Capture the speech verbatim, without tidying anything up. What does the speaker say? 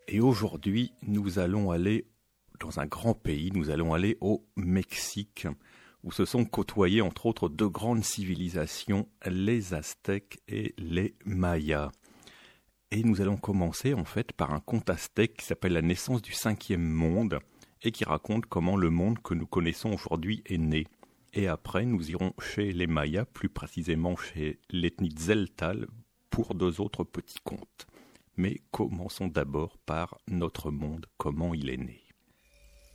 Et aujourd'hui, nous allons aller dans un grand pays, nous allons aller au Mexique, où se sont côtoyées entre autres deux grandes civilisations, les Aztèques et les Mayas. Et nous allons commencer en fait par un conte aztèque qui s'appelle La naissance du cinquième monde et qui raconte comment le monde que nous connaissons aujourd'hui est né. Et après, nous irons chez les Mayas, plus précisément chez l'ethnie Tzeltal, pour deux autres petits contes. Mais commençons d'abord par notre monde, comment il est né.